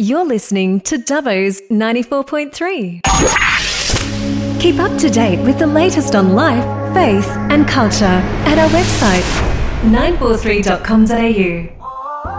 You're listening to Dubbo's 94.3. Keep up to date with the latest on life, faith and culture at our website 943.com.au.